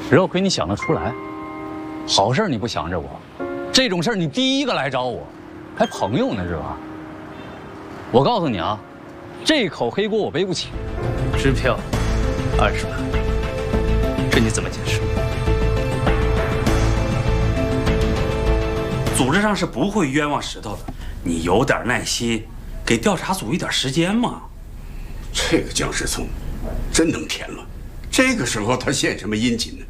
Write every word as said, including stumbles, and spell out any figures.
惹亏你想得出来，好事你不想着我，这种事儿你第一个来找我，还朋友呢是吧？我告诉你啊，这口黑锅我背不起。 支票二十万，这你怎么解释？ 组织上是不会冤枉石头的，你有点耐心，给调查组一点时间嘛。 这个姜世聪真能添乱，这个时候他献什么殷勤呢？